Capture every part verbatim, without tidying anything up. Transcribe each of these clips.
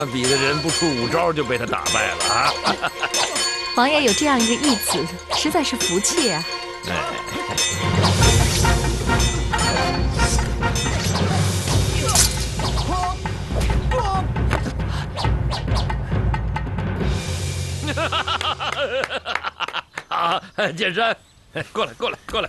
比的人不出五招就被他打败了啊！ 王爷有这样一个义子，实在是福气啊！ 啊，剑山，过来，过来，过来！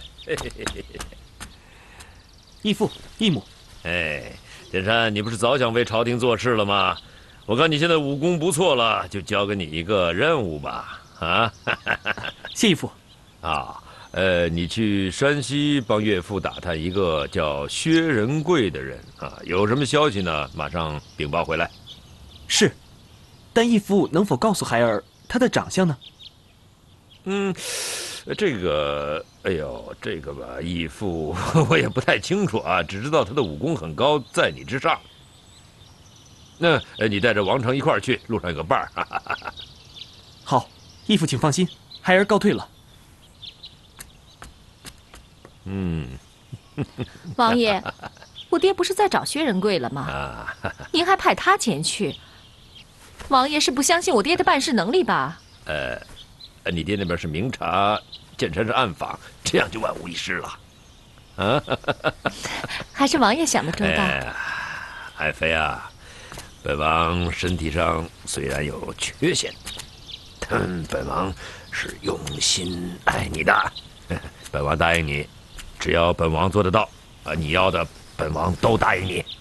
义父、义母， 哎，剑山，你不是早想为朝廷做事了吗？我看你现在武功不错了，就交给你一个任务吧。啊， 谢义父。 啊，呃，你去山西帮岳父打探一个叫薛仁贵的人啊，有什么消息呢？马上禀报回来。 是，但义父能否告诉孩儿他的长相呢？ 嗯，这个，哎呦，这个吧，义父我也不太清楚啊，只知道他的武功很高，在你之上。那呃，你带着王成一块儿去，路上有个伴儿。 好，义父请放心，孩儿告退了。 嗯， 王爷，我爹不是在找薛仁贵了吗？ 啊， 您还派他前去，王爷是不相信我爹的办事能力吧？ 呃。你爹那边是明察，剑山是暗访，这样就万无一失了。啊， 还是王爷想的周到。 哎，爱妃啊，本王身体上虽然有缺陷，但本王是用心爱你的。本王答应你，只要本王做得到，啊，你要的本王都答应你。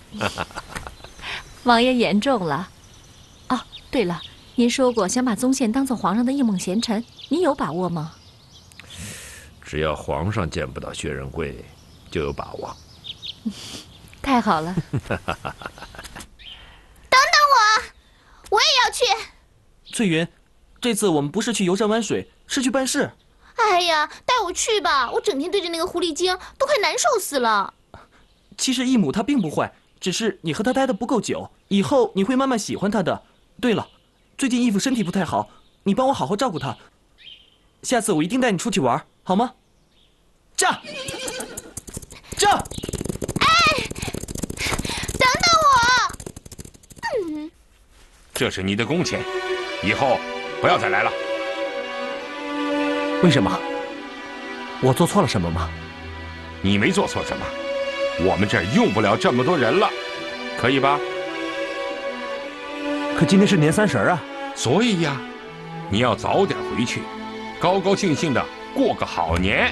王爷言重了。哦，对了。您说过想把宗宪当做皇上的一猛贤臣，您有把握吗？ 只要皇上见不到薛仁贵，就有把握。 太好了！ 等等我，我也要去。 翠云，这次我们不是去游山玩水，是去办事。 哎呀，带我去吧！我整天对着那个狐狸精，都快难受死了。 其实义母她并不坏，只是你和她待得不够久，以后你会慢慢喜欢她的。对了。最近义父身体不太好，你帮我好好照顾他。下次我一定带你出去玩，好吗？站！站！ 哎，等等我！嗯， 这是你的工钱，以后不要再来了。 为什么？我做错了什么吗？ 你没做错什么，我们这儿用不了这么多人了，可以吧？ 可今天是年三十啊， 所以呀，你要早点回去，高高兴兴的过个好年。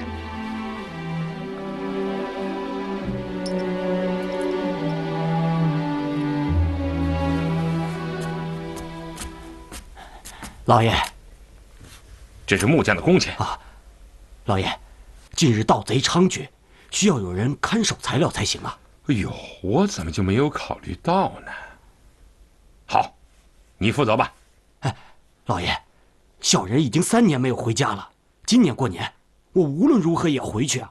老爷， 这是木匠的工钱啊。老爷，近日盗贼猖獗，需要有人看守材料才行啊。 哎呦，我怎么就没有考虑到呢？好。你负责吧。 哎，老爷，小人已经三年没有回家了。今年过年，我无论如何也回去啊。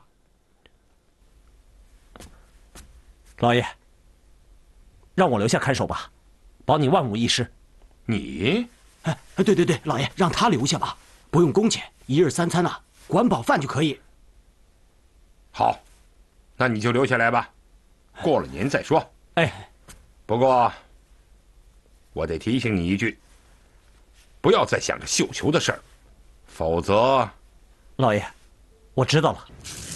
老爷，让我留下看守吧，保你万无一失。 你？ 哎，对对对，老爷，让他留下吧，不用工钱，一日三餐啊，管饱饭就可以。 好，那你就留下来吧，过了年再说。 哎， 不过。我得提醒你一句，不要再想着绣球的事儿，否则…… 老爷，我知道了。